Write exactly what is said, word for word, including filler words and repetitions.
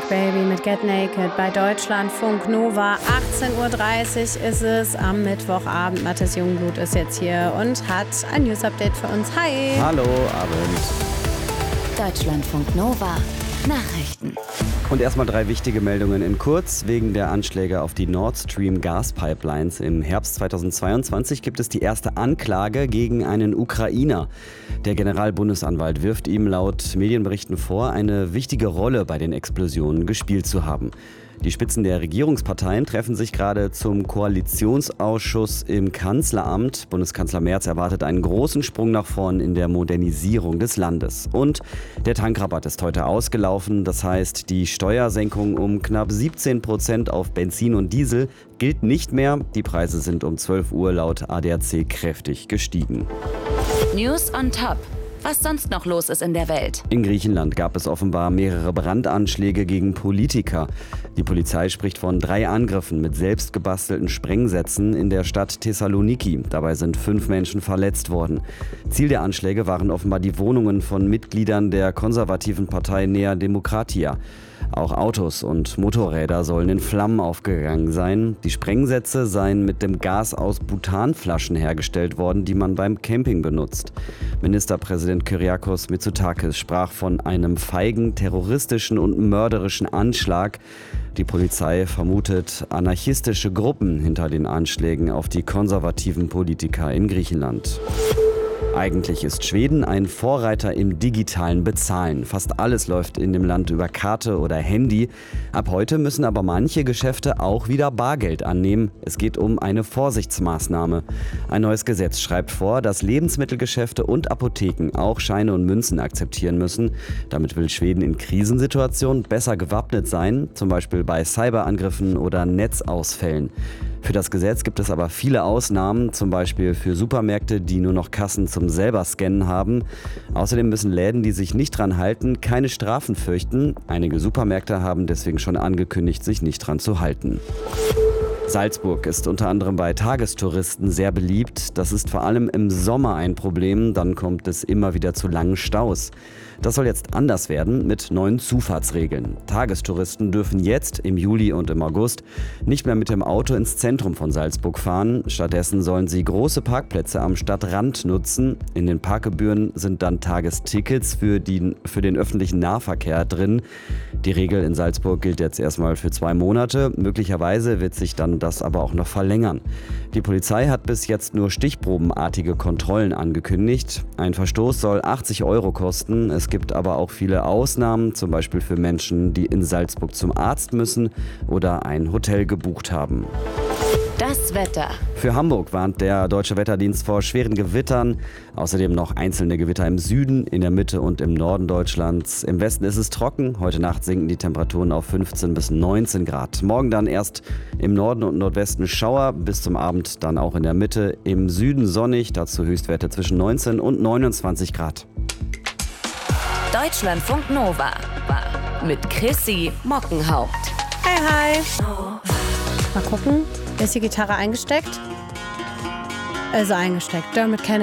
Black Baby mit Get Naked bei Deutschlandfunk Nova. achtzehn Uhr dreißig ist es am Mittwochabend. Mathis Jungblut ist jetzt hier und hat ein News-Update für uns. Hi! Hallo, Abend. Deutschlandfunk Nova. Nachrichten. Und erstmal drei wichtige Meldungen in kurz. Wegen der Anschläge auf die Nord Stream Gaspipelines im Herbst zweitausendzweiundzwanzig gibt es die erste Anklage gegen einen Ukrainer. Der Generalbundesanwalt wirft ihm laut Medienberichten vor, eine wichtige Rolle bei den Explosionen gespielt zu haben. Die Spitzen der Regierungsparteien treffen sich gerade zum Koalitionsausschuss im Kanzleramt. Bundeskanzler Merz erwartet einen großen Sprung nach vorn in der Modernisierung des Landes. Und der Tankrabatt ist heute ausgelaufen. Das heißt, die Steuersenkung um knapp siebzehn Prozent auf Benzin und Diesel gilt nicht mehr. Die Preise sind um zwölf Uhr laut A D A C kräftig gestiegen. News on top. Was sonst noch los ist in der Welt. In Griechenland gab es offenbar mehrere Brandanschläge gegen Politiker. Die Polizei spricht von drei Angriffen mit selbstgebastelten Sprengsätzen in der Stadt Thessaloniki. Dabei sind fünf Menschen verletzt worden. Ziel der Anschläge waren offenbar die Wohnungen von Mitgliedern der konservativen Partei Nea Demokratia. Auch Autos und Motorräder sollen in Flammen aufgegangen sein. Die Sprengsätze seien mit dem Gas aus Butanflaschen hergestellt worden, die man beim Camping benutzt. Ministerpräsident Kyriakos Mitsotakis sprach von einem feigen, terroristischen und mörderischen Anschlag. Die Polizei vermutet anarchistische Gruppen hinter den Anschlägen auf die konservativen Politiker in Griechenland. Eigentlich ist Schweden ein Vorreiter im digitalen Bezahlen. Fast alles läuft in dem Land über Karte oder Handy. Ab heute müssen aber manche Geschäfte auch wieder Bargeld annehmen. Es geht um eine Vorsichtsmaßnahme. Ein neues Gesetz schreibt vor, dass Lebensmittelgeschäfte und Apotheken auch Scheine und Münzen akzeptieren müssen. Damit will Schweden in Krisensituationen besser gewappnet sein, zum Beispiel bei Cyberangriffen oder Netzausfällen. Für das Gesetz gibt es aber viele Ausnahmen, zum Beispiel für Supermärkte, die nur noch Kassen zum selber scannen haben. Außerdem müssen Läden, die sich nicht dran halten, keine Strafen fürchten. Einige Supermärkte haben deswegen schon angekündigt, sich nicht dran zu halten. Salzburg ist unter anderem bei Tagestouristen sehr beliebt. Das ist vor allem im Sommer ein Problem, dann kommt es immer wieder zu langen Staus. Das soll jetzt anders werden mit neuen Zufahrtsregeln. Tagestouristen dürfen jetzt im Juli und im August nicht mehr mit dem Auto ins Zentrum von Salzburg fahren. Stattdessen sollen sie große Parkplätze am Stadtrand nutzen. In den Parkgebühren sind dann Tagestickets für, die, für den öffentlichen Nahverkehr drin. Die Regel in Salzburg gilt jetzt erstmal für zwei Monate. Möglicherweise wird sich dann das aber auch noch verlängern. Die Polizei hat bis jetzt nur stichprobenartige Kontrollen angekündigt. Ein Verstoß soll achtzig Euro kosten. Es gibt aber auch viele Ausnahmen, zum Beispiel für Menschen, die in Salzburg zum Arzt müssen oder ein Hotel gebucht haben. Das Wetter. Für Hamburg warnt der Deutsche Wetterdienst vor schweren Gewittern. Außerdem noch einzelne Gewitter im Süden, in der Mitte und im Norden Deutschlands. Im Westen ist es trocken. Heute Nacht sinken die Temperaturen auf fünfzehn bis neunzehn Grad. Morgen dann erst im Norden und Nordwesten Schauer, bis zum Abend dann auch in der Mitte. Im Süden sonnig, dazu Höchstwerte zwischen neunzehn und neunundzwanzig Grad. Deutschlandfunk Nova mit Chrissy Mockenhaupt. Hi, hi. Mal gucken. Ist die Gitarre eingesteckt? Ist eingesteckt. Dermot Kennedy.